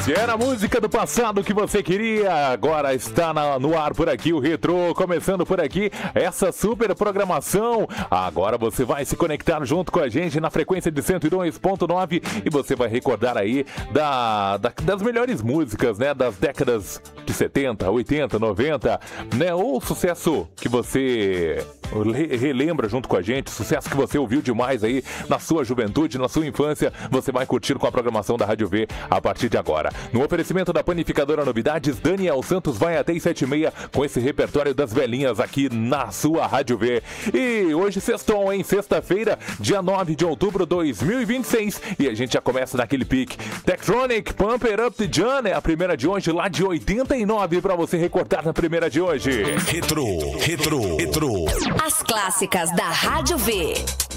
Era a música do passado que você queria, agora está no ar por aqui, o Retrô, começando por aqui, essa super programação. Agora você vai se conectar junto com a gente na frequência de 102.9 e você vai recordar aí das melhores músicas, né, das décadas de 70, 80, 90, né, ou sucesso que você relembra junto com a gente, sucesso que você ouviu demais aí na sua juventude, na sua infância, você vai curtir com a programação da Rádio V a partir de agora. No oferecimento da Panificadora Novidades, Daniel Santos vai até às 7h30 com esse repertório das velhinhas aqui na sua Rádio V. E hoje sextou, hein? Sexta-feira, dia 9 de outubro de 2026. E a gente já começa naquele pique. Tektronic, Pump It Up the Jam, é a primeira de hoje, lá de 89, pra você recordar na primeira de hoje. Retro. As clássicas da Rádio V.